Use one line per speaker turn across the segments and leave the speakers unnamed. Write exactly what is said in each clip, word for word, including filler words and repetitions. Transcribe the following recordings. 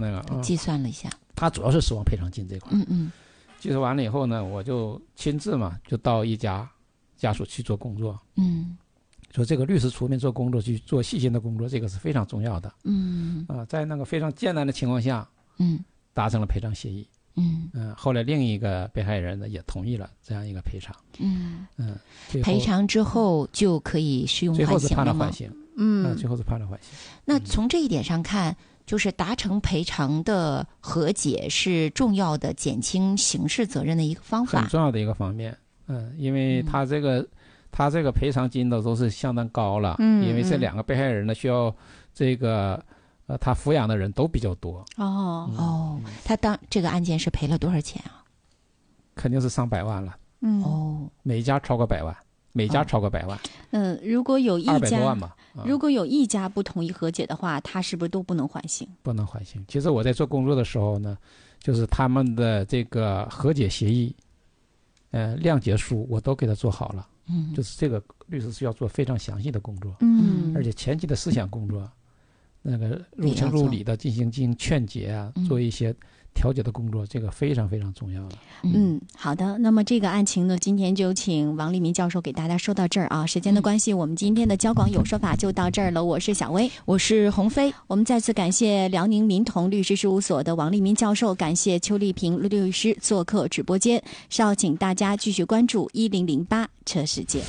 那个、嗯、
计算了一下，
他主要是死亡赔偿金这块。
嗯嗯。
计算完了以后呢，我就亲自嘛，就到一家家属去做工作。
嗯。
说这个律师出面做工作，去做细心的工作，这个是非常重要的。
嗯。
啊、呃，在那个非常艰难的情况下，
嗯，
达成了赔偿协议。
嗯
嗯、呃，后来另一个被害人呢也同意了这样一个赔偿。
嗯
嗯，
赔偿之后就可以适用
缓刑了吗？最后是判了
吗？
缓刑。
嗯、
呃，最后是判了缓刑。
那从这一点上看，就是达成赔偿的和解是重要的减轻刑事责任的一个方法，
很重要的一个方面。嗯、呃，因为他这个。嗯他这个赔偿金的都是相当高了，
嗯，
因为这两个被害人呢需要这个呃他抚养的人都比较多。
哦、嗯、哦，他当这个案件是赔了多少钱啊？
肯定是上百万了。
嗯哦，
每家超过百万，每家超过百万。
嗯、呃，如果有一家
二百多万吧、
嗯，如果有一家不同意和解的话，他是不是都不能缓刑？
不能缓刑。其实我在做工作的时候呢，就是他们的这个和解协议，呃，谅解书我都给他做好了。
嗯，
就是这个律师是要做非常详细的工作，
嗯，
而且前期的思想工作，那个入情入理的进行进行劝解啊，做一些调解的工作，这个非常非常重要的。
嗯，好的。那么这个案情呢，今天就请王立民教授给大家说到这儿啊。时间的关系，我们今天的交广有说法就到这儿了。我是小薇，
我是鸿飞。
我们再次感谢辽宁民同律师事务所的王立民教授，感谢邱丽萍律师做客直播间。稍请大家继续关注一零零八车世界。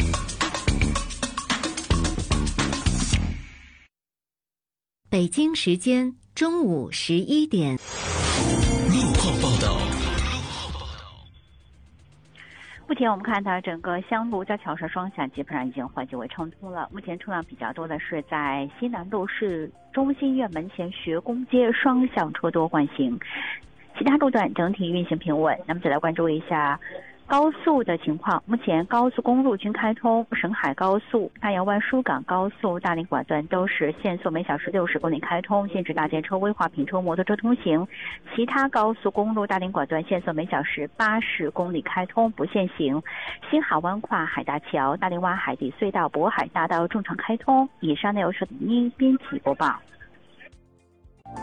北京时间中午十一点。
路况报道。
目前我们看到整个湘路交桥上双向基本上已经缓解为畅通了。目前车辆比较多的是在西南路市中心院门前学宫街双向车多缓行，其他路段整体运行平稳。那么再来关注一下高速的情况，目前高速公路均开通，沈海高速、大洋湾疏港高速、大连管段都是限速每小时六十公里开通，限制大件车、危化品车、摩托车通行。其他高速公路大连管段限速每小时八十公里开通，不限行。新海湾跨海大桥、大连湾海底隧道、渤海大道正常开通。以上内容是您编辑播报。